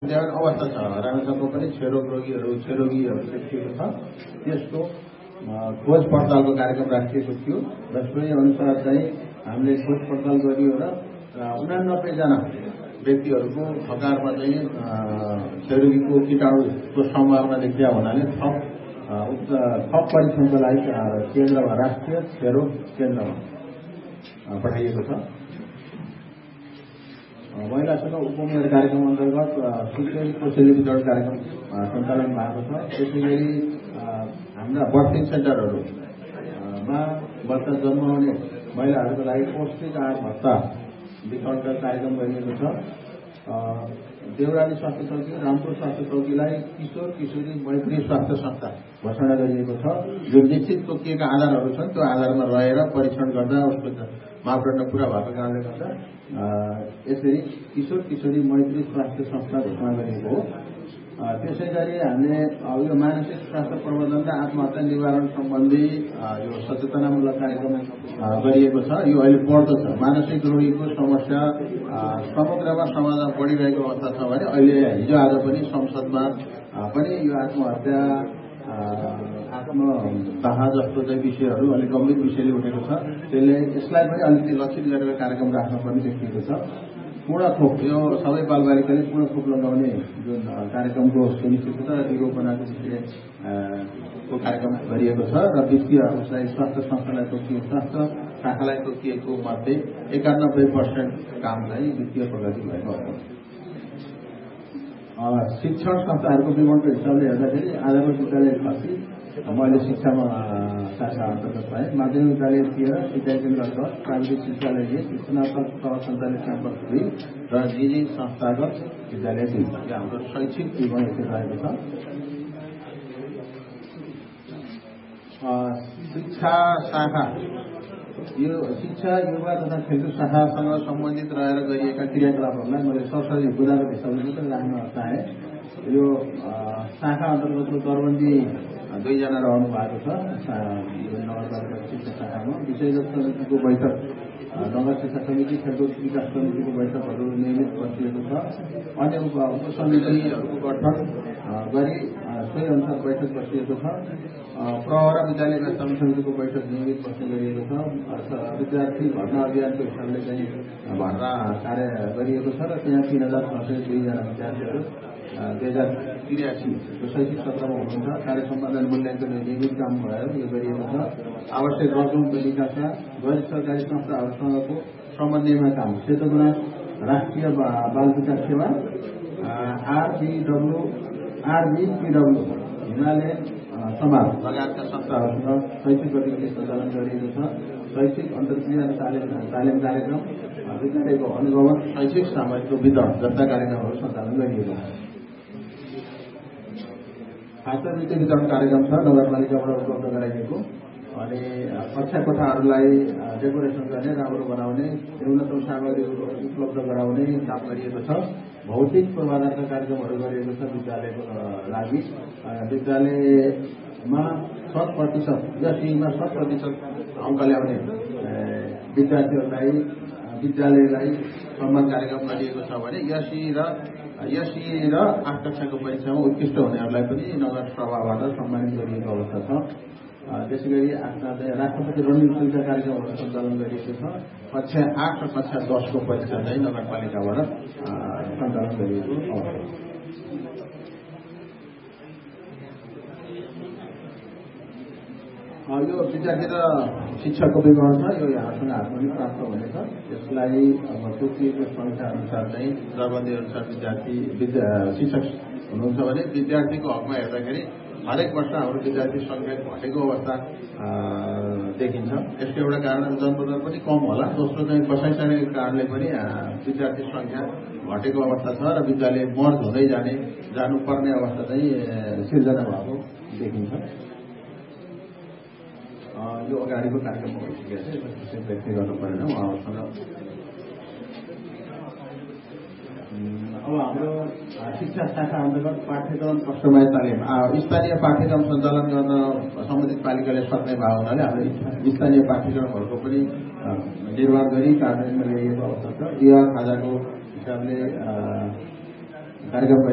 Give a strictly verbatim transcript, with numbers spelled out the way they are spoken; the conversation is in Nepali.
त्यहाँ अवस्था छ। रामेछापमा पनि क्षयरोग रोगीहरू क्षयरोगीहरू देखिएको छ। त्यसको खोज पडतालको कार्यक्रम राखिएको थियो र सोही अनुसार चाहिँ हामीले खोज पडताल गरियो र उनानब्बेजना व्यक्तिहरूको हकारमा चाहिँ क्षयरोगीको कीटाणुको सम्भावना देखिया हुनाले थप थप परीक्षणको लागि केन्द्रमा राष्ट्रिय क्षयरोग केन्द्रमा पठाइएको छ। महिलासँग उपमेयर कार्यक्रम अन्तर्गत सुत्केरी कोसेली वितरण कार्यक्रम सञ्चालन भएको छ। त्यसै गरी हाम्रा बर्थिङ सेन्टरहरूमा बच्चा जन्माउने महिलाहरूको लागि पौष्टिक आहार भत्ता वितरणका कार्यक्रम गरिएको छ। देउराली स्वास्थ्य चौकी रामपुर स्वास्थ्य चौकीलाई किशोर किशोरी मैत्री स्वास्थ्य संस्था घोषणा गरिएको छ। जो निश्चित तोकिएका आधारहरू छन् त्यो आधारमा रहेर परीक्षण गर्दा उसको मापदण्ड पूरा भएको कारणले गर्दा यसरी किशोर किशोरी मैत्री स्वास्थ्य संस्था घोषणा गरिएको हो। त्यसै गरी हामीले यो मानसिक स्वास्थ्य प्रबन्धन र आत्महत्या निवारण सम्बन्धी यो सचेतनामूलक कार्यक्रम गरिएको छ। यो अहिले बढ्दो छ। मानसिक रोगीको समस्या समग्रमा समाजमा बढिरहेको अवस्था छ भने अहिले हिजो आज पनि संसदमा पनि यो आत्महत्या आत्मदाह जस्तो चाहिँ विषयहरू अलिक गम्भीर विषयले उठेको छ। त्यसले यसलाई पनि अलिकति लक्षित गरेर कार्यक्रम राख्न पनि देखिएको छ। पूर्ण खोप यो सबै बालबालिकाले पूर्ण खोप लगाउने जुन कार्यक्रमको सुनिश्चितता र निरूपणाको विषयको कार्यक्रम गरिएको छ र वित्तीय उसलाई स्वास्थ्य संस्थालाई तोकिएको स्वास्थ्य शाखालाई तोकिएको मध्ये एकानब्बे पर्सेन्ट काम चाहिँ वित्तीय प्रगति भएको हो। शिक्षण संस्थाहरूको विवरणको हिसाबले हेर्दाखेरि आधारभूत विद्यालय खसी मैले शिक्षामा शाखा अन्तर्गत पाएँ। माध्यमिक विद्यालय तेह्र सिँचाइ केन्द्र दस प्राविधिक विद्यालय एक स्नातक तह सञ्चालित क्याम्पस दुई र निजी संस्थागत विद्यालय दुई। यहाँ हाम्रो शैक्षिक विवरण यति रहेको छ। शिक्षा शाखा यो शिक्षा युवा तथा खेलकुद शाखासँग सम्बन्धित रहेर गरिएका क्रियाकलापहरूलाई मैले सरसरी बुझाएको हिसाबले मात्रै राख्न चाहे। यो शाखा अन्तर्गतको दरबन्दी दुईजना रहनु भएको छ नगरपालिका शिक्षा शाखामा। विषयगत समितिको बैठक नगर शिक्षा समिति खेलकुद विकास समितिको बैठकहरू नियमित बसिएको छ। अन्य उपसमितिहरूको गठन गरी सोही अनुसार बैठक बसिएको छ। प्रहरा विद्यालय व्यवस्थापन समितिको बैठक नियमित बस्ने गरिएको छ। विद्यार्थी भर्ना अभियानको हिसाबले चाहिँ भर्ना कार्य गरिएको छ र त्यहाँ तीन हजार छ सय दुईजना विद्यार्थीहरू दुई हजार त्रियासी शैक्षिक सत्रमा हुनुहुन्छ। कार्य सम्पादन मूल्याङ्कन नियमित काम भएर यो गरिएको छ। आवश्यक रकम निकासा गैर सरकारी संस्थाहरूसँगको समन्वयमा काम सेतोगुना राष्ट्रिय बाल विकास सेवा आरबिडब्लु आरबिपिडब्लु हिमालयन समाज लगायतका संस्थाहरूसँग शैक्षिक गतिविधि सञ्चालन गरिएको छ। शैक्षिक अन्तर्क्रिया र तालिम तालिम कार्यक्रम विद्यालयको अनुगमन शैक्षिक सामग्रीको वितरण जस्ता कार्यक्रमहरू सञ्चालन गरिएको छ। छात्रवृत्ति वितरण कार्यक्रम छ नगरपालिकाबाट उपलब्ध गराइएको। अनि कक्षा कोठाहरूलाई डेकोरेसन गर्ने राम्रो बनाउने न्यूनतम सामग्रीहरू उपलब्ध गराउने काम गरिएको छ। भौतिक पूर्वाधारका कार्यक्रमहरू गरिएको छ विद्यालयको लागि। विद्यालयमा शत प्रतिशत यसीमा शत प्रतिशत अङ्क ल्याउने विद्यार्थीहरूलाई विद्यालयलाई सम्मान कार्यक्रम गरिएको छ भने यसी र यसी र आठ कक्षाको परीक्षामा उत्कृष्ट हुनेहरूलाई पनि नगर सभाबाट सम्मानित गरिएको अवस्था छ। त्यसै गरी राष्ट्रपति रणनीति सुविधा कार्यक्रमहरू सञ्चालन गरिएको छ। कक्षा आठ र कक्षा दसको परीक्षा चाहिँ नगरपालिकाबाट सञ्चालन गरिएको अवस्था छ। यो विद्यार्थी र शिक्षकको विवरण छ। यो यहाँसँग हातमा पनि प्राप्त हुनेछ। यसलाई अब तोकिएको संख्या अनुसार चाहिँ दरबन्दी अनुसार विद्यार्थी विद्या शिक्षक हुनुहुन्छ भने विद्यार्थीको हकमा हेर्दाखेरि हरेक वर्ष हाम्रो विद्यार्थी संख्या घटेको अवस्था देखिन्छ। यसको एउटा कारण जन्मदर पनि कम होला। दोस्रो चाहिँ बसाइसकेको कारणले पनि विद्यार्थी संख्या घटेको अवस्था छ र विद्यालय मर्ज हुँदै जाने जानुपर्ने अवस्था चाहिँ सिर्जना भएको देखिन्छ। यो अगाडिको कार्यक्रम भइसकेको छ। यसलाई व्यक्त गर्नु परेन उहाँहरूसँग। अब हाम्रो शिक्षा शाखा अन्तर्गत पाठ्यक्रम कस्टमाइज तालिम स्थानीय पाठ्यक्रम सञ्चालन गर्न सम्बन्धित पालिकाले सक्ने भएको हुनाले हाम्रो स्थानीय पाठ्यक्रमहरूको पनि निर्माण गरी कार्यान्वयनमा ल्याइएको अवस्था छ। बिहार खाजाको हिसाबले कार्यक्रम